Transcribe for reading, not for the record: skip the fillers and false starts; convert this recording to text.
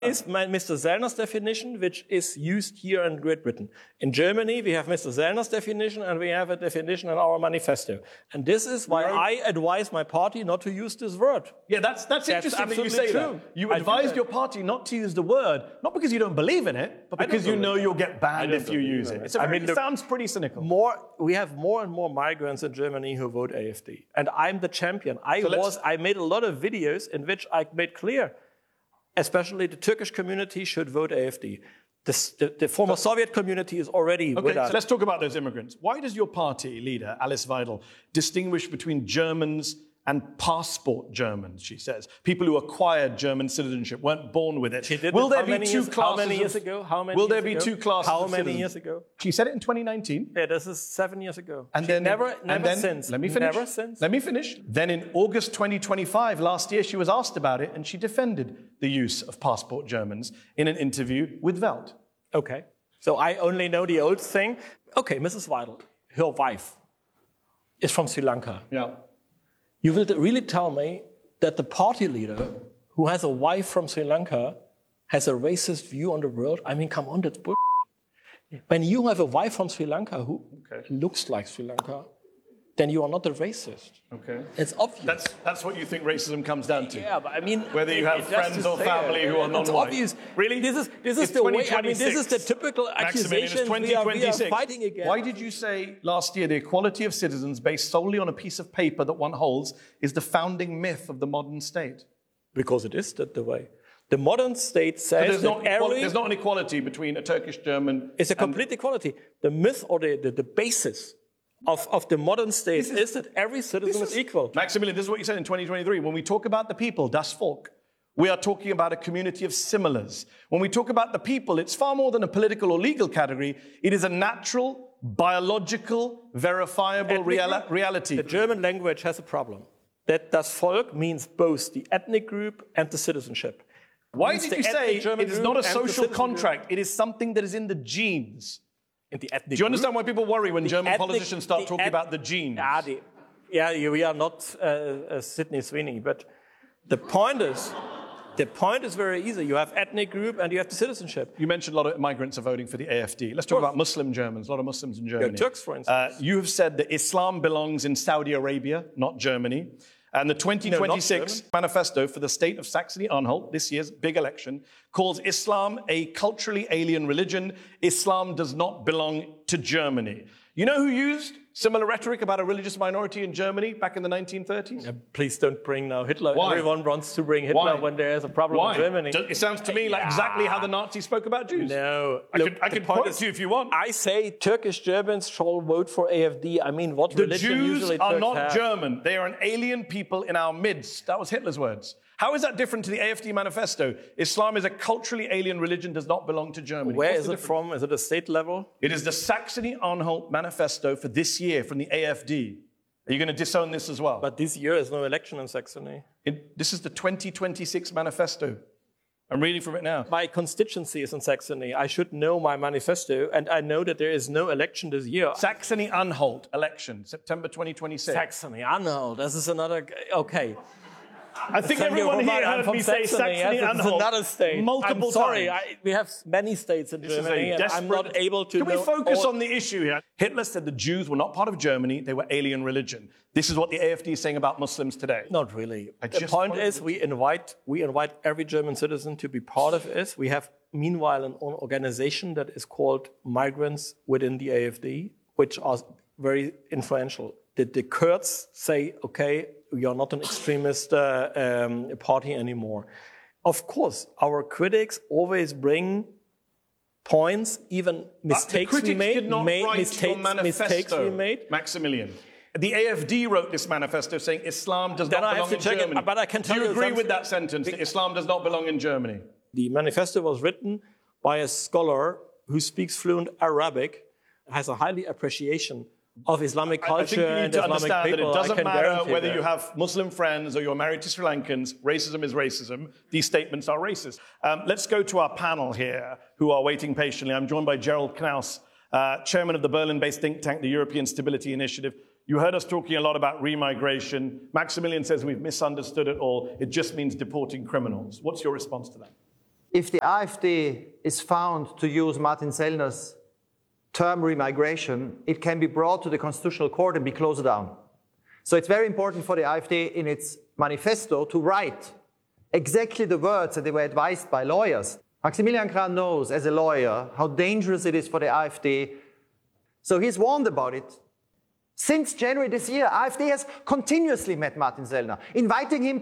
Is Mr. Sellner's definition, which is used here in Great Britain. In Germany, we have Mr. Sellner's definition, and we have a definition in our manifesto. And this is why I advise my party not to use this word. Yeah, that's interesting that you say true. that. You advised your party not to use the word, not because you don't believe in it, but because you know you'll get banned if you use it. It sounds pretty cynical. We have more and more migrants in Germany who vote AfD. And I'm the champion. I made a lot of videos in which I made clear, especially the Turkish community should vote AfD. The former Soviet community is already with us. So let's talk about those immigrants. Why does your party leader, Alice Weidel, distinguish between Germans and passport Germans, she says? People who acquired German citizenship, weren't born with it. Will there be two classes? How many years ago? Will there be two classes? How many years ago? She said it in 2019. Yeah, this is 7 years ago. And then never since. Let me finish. Never since. Let me finish. Then in August 2025, last year, she was asked about it, and she defended the use of passport Germans in an interview with Welt. Okay. So I only know the old thing. Okay, Mrs. Weidel, her wife is from Sri Lanka. Yeah. You will really tell me that the party leader who has a wife from Sri Lanka has a racist view on the world? I mean, come on, that's bullshit. When you have a wife from Sri Lanka who looks like Sri Lanka, then you are not a racist. Okay. It's obvious. That's what you think racism comes down to. Yeah, but I mean, whether you have friends or family who are non-white. It's obvious. Really? This is the way. I mean, this is the typical accusation we are fighting against. Why did you say last year the equality of citizens based solely on a piece of paper that one holds is the founding myth of the modern state? Because it is the way. The modern state says there's not an equality between a Turkish German. It's a complete equality. The myth or the basis of the modern state is that every citizen is equal. Maximilian, this is what you said in 2023. When we talk about the people, das Volk, we are talking about a community of similars. When we talk about the people, it's far more than a political or legal category. It is a natural, biological, verifiable reality. The German language has a problem. That das Volk means both the ethnic group and the citizenship. Why did you say it is not a social contract? It is something that is in the genes. Do you understand why people worry when German politicians start talking about the genes? We are not Sidney Sweeney, but the point is very easy. You have ethnic group and you have the citizenship. You mentioned a lot of migrants are voting for the AfD. Let's talk about Muslim Germans, a lot of Muslims in Germany. Turks, for instance. You have said that Islam belongs in Saudi Arabia, not Germany. And the 2026 manifesto for the state of Saxony-Anhalt, this year's big election, calls Islam a culturally alien religion. Islam does not belong to Germany. You know who used similar rhetoric about a religious minority in Germany back in the 1930s? Please don't bring now Hitler. Why? Everyone wants to bring Hitler when there is a problem in Germany. It sounds to me like exactly how the Nazis spoke about Jews. No. I could quote it to you if you want. I say Turkish Germans shall vote for AfD. I mean, what religion usually Turks have? The Jews are not German. They are an alien people in our midst. That was Hitler's words. How is that different to the AfD manifesto? Islam is a culturally alien religion, does not belong to Germany. Where is it from? Is it a state level? It is the Saxony-Anhalt manifesto for this year from the AfD. Are you going to disown this as well? But this year is no election in Saxony. This is the 2026 manifesto. I'm reading from it now. My constituency is in Saxony. I should know my manifesto, and I know that there is no election this year. Saxony-Anhalt election, September 2026. Saxony-Anhalt, this is another... Okay. I think everyone here heard me say Saxony-Anhalt another state. Multiple I'm sorry, times. We have many states in Germany, and I'm not able to Can we focus on the issue here? Hitler said the Jews were not part of Germany, they were alien religion. This is what the AfD is saying about Muslims today. Not really. The point is we invite every German citizen to be part of this. We have, meanwhile, an organization that is called Migrants Within the AfD, which are very influential. The Kurds say, okay, we are not an extremist party anymore. Of course, our critics always bring points, even mistakes we made. Mistakes we made. Maximilian. The AfD wrote this manifesto saying Islam does not belong in Germany. But I can tell you, do you agree with that sentence, that Islam does not belong in Germany? The manifesto was written by a scholar who speaks fluent Arabic, has a highly appreciation of Islamic culture and Islamic people. I think you need to understand that it doesn't matter whether you have Muslim friends or you're married to Sri Lankans, racism is racism. These statements are racist. Let's go to our panel here, who are waiting patiently. I'm joined by Gerald Knaus, chairman of the Berlin-based think tank, the European Stability Initiative. You heard us talking a lot about remigration. Maximilian says we've misunderstood it all. It just means deporting criminals. What's your response to that? If the AfD is found to use Martin Sellner's term remigration, it can be brought to the Constitutional Court and be closed down. So it's very important for the AfD in its manifesto to write exactly the words that they were advised by lawyers. Maximilian Krah knows, as a lawyer, how dangerous it is for the AfD. So he's warned about it. Since January this year, AfD has continuously met Martin Sellner, inviting him